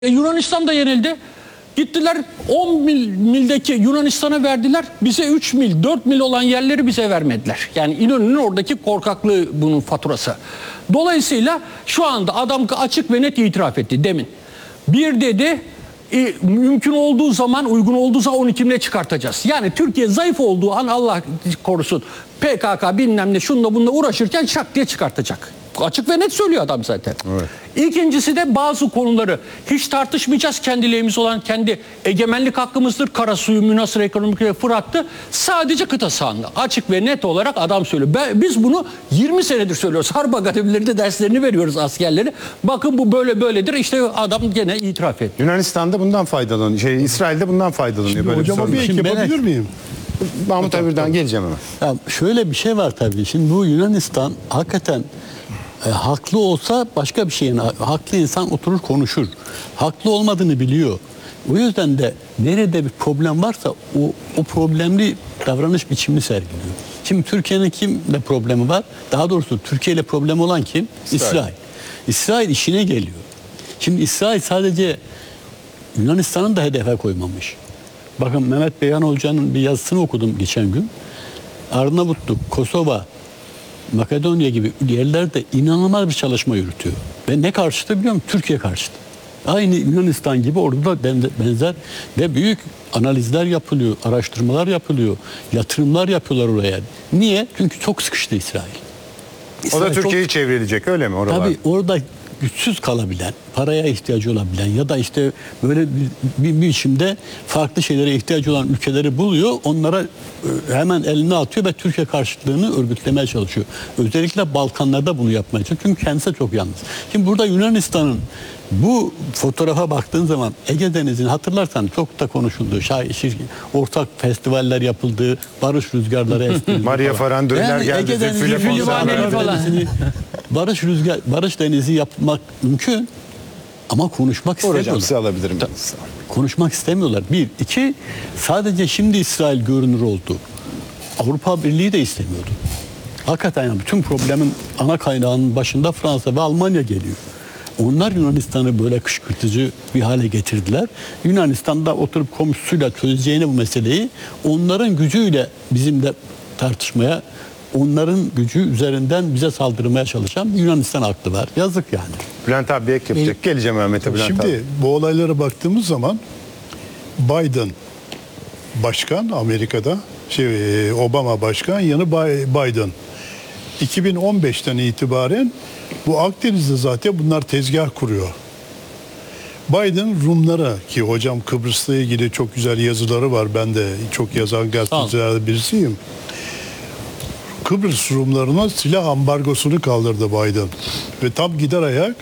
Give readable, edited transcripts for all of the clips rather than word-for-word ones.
Yunanistan da yenildi. Gittiler 10 mildeki Yunanistan'a verdiler. Bize 3 mil, 4 mil olan yerleri bize vermediler. Yani İnönü'nün oradaki korkaklığı bunun faturası. Dolayısıyla şu anda adam açık ve net itiraf etti demin. Bir dedi mümkün olduğu zaman, uygun olduğu zaman 12 mile çıkartacağız. Yani Türkiye zayıf olduğu an Allah korusun PKK bilmem ne şunla bununla uğraşırken şak diye çıkartacak. Açık ve net söylüyor adam zaten. Evet. İkincisi de bazı konuları hiç tartışmayacağız. Kendilerimiz olan kendi egemenlik hakkımızdır. Karasuyu, münhasır ekonomik ve Fırat'tı. Sadece kıta sahanlığı. Açık ve net olarak adam söylüyor. Biz bunu 20 senedir söylüyoruz. Harp akademilerinde derslerini veriyoruz askerleri. Bakın bu böyle böyledir. İşte adam gene itiraf etti. Yunanistan'da bundan faydalanıyor. İsrail'de bundan faydalanıyor. Şimdi böyle hocama bir ek yapabilir miyim? Mahmut Öbür'den geleceğim hemen. Ya şöyle bir şey var tabii. Şimdi bu Yunanistan hakikaten haklı olsa başka bir şeyin, haklı insan oturur konuşur. Haklı olmadığını biliyor. O yüzden de nerede bir problem varsa o problemli davranış biçimini sergiliyor. Şimdi Türkiye'nin kimle problemi var? Daha doğrusu Türkiye ile problemi olan kim? İsrail. İsrail işine geliyor. Şimdi İsrail sadece Yunanistan'ın da hedefe koymamış. Bakın Mehmet Beyhan Hoca'nın bir yazısını okudum geçen gün. Arnavutluk, Kosova, Makedonya gibi yerlerde inanılmaz bir çalışma yürütüyor. Ve ne karşıtı biliyor musun? Türkiye karşıtı. Aynı Yunanistan gibi orada da benzer ve büyük analizler yapılıyor, araştırmalar yapılıyor, yatırımlar yapıyorlar oraya. Niye? Çünkü çok sıkıştı İsrail. O da Türkiye'yi çevreleyecek öyle mi oralar? Tabii orada güçsüz kalabilen, paraya ihtiyacı olabilen ya da işte böyle bir biçimde farklı şeylere ihtiyacı olan ülkeleri buluyor. Onlara hemen eline atıyor ve Türkiye karşıtlığını örgütlemeye çalışıyor. Özellikle Balkanlarda bunu yapmaya çalışıyor. Çünkü kendisi çok yalnız. Şimdi burada Yunanistan'ın bu fotoğrafa baktığın zaman Ege Denizi'ni hatırlarsan çok da konuşuldu. Ortak festivaller yapıldı, barış rüzgarları esti. Maria Farandoliler geldi. Ege Denizi falan. Barış Denizi yapmak mümkün ama konuşmak istemiyorlar. Hocam size alabilirim. Konuşmak istemiyorlar. Bir. İki, sadece şimdi İsrail görünür oldu. Avrupa Birliği de istemiyordu. Hakikaten yani bütün problemin ana kaynağının başında Fransa ve Almanya geliyor. Onlar Yunanistan'ı böyle kışkırtıcı bir hale getirdiler. Yunanistan'da oturup komşusuyla çözeceğini bu meseleyi onların gücüyle bizimle tartışmaya, onların gücü üzerinden bize saldırmaya çalışan Yunanistan aklı var. Yazık yani. Bülent abi ek yapacak. Geleceğim Mehmet'e Bülent Şimdi abi. bu olaylara baktığımız zaman Biden başkan Amerika'da, Obama başkan, yanı Biden. 2015'ten itibaren bu Akdeniz'de zaten bunlar tezgah kuruyor. Biden Rumlara, ki hocam Kıbrıs'la ilgili çok güzel yazıları var. Ben de çok yazan gazetecilerden birisiyim. Kıbrıs Rumlarına silah ambargosunu kaldırdı Biden. Ve tam gider ayak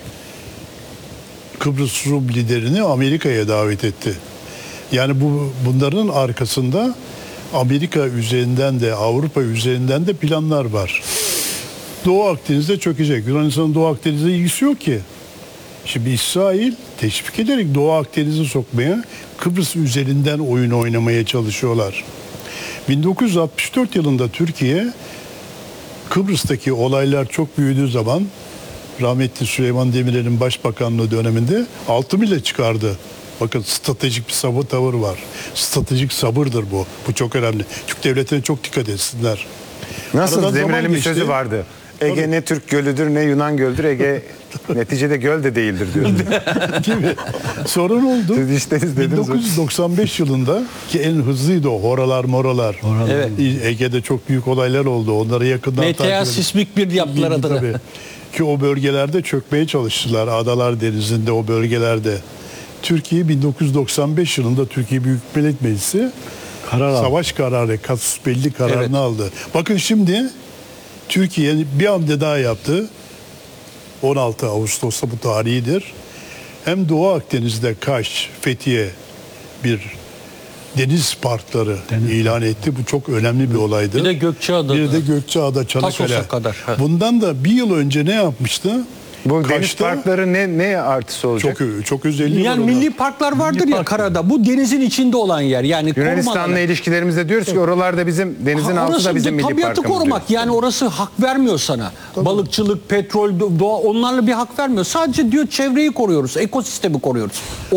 Kıbrıs Rum liderini Amerika'ya davet etti. Yani bunların arkasında Amerika üzerinden de Avrupa üzerinden de planlar var. Doğu Akdeniz'de çökecek. Yunanistan'ın Doğu Akdeniz'le ilgisi yok ki. Şimdi İsrail teşvik ederek Doğu Akdeniz'i sokmaya, Kıbrıs üzerinden oyun oynamaya çalışıyorlar. 1964 yılında Türkiye, Kıbrıs'taki olaylar çok büyüdüğü zaman rahmetli Süleyman Demirel'in başbakanlığı döneminde 6 mille çıkardı. Bakın stratejik bir tavır var. Stratejik sabırdır bu. Bu çok önemli. Türk devletine çok dikkat etsinler. Nasıl? Demirel'in bir sözü vardı. Ege ne Türk gölüdür ne Yunan gölüdür. Ege neticede göl de değildir diyordu. Gibi. Sorun oldu. Siz işteniz dediniz. 1995 yılında ki en hızlıydı o horalar moralar. Evet. Ege'de çok büyük olaylar oldu. Onları yakından takip MTA edin. sismik bir yaptılar adına. Tabii. Ki o bölgelerde çökmeye çalıştılar. Adalar Denizi'nde o bölgelerde. Türkiye 1995 yılında Türkiye Büyük Millet Meclisi savaş kararı, kasus belli kararını aldı. Bakın şimdi Türkiye bir hamle daha yaptı. 16 Ağustos'ta bu tarihidir. Hem Doğu Akdeniz'de Kaş, Fethiye bir deniz parkları ilan etti. Bu çok önemli bir olaydı. Bir de Gökçeada'da. Bir de Gökçeada, Çanakkale. Tasos'a kadar. Bundan da bir yıl önce ne yapmıştı? Bu deniz Kaş'ta parkları ne artısı olacak? çok özelliği var Yani ona. milli parklar vardır ya karada. Bu denizin içinde olan yer. Yani Yunanistan'la korumalar. ilişkilerimizde diyoruz ki oralarda bizim denizin altı Orası da bizim milli tabiatı parkımız korumak. diyoruz. Yani orası hak vermiyor sana. Balıkçılık, petrol, doğa onlarla bir hak vermiyor. Sadece diyor çevreyi koruyoruz, ekosistemi koruyoruz.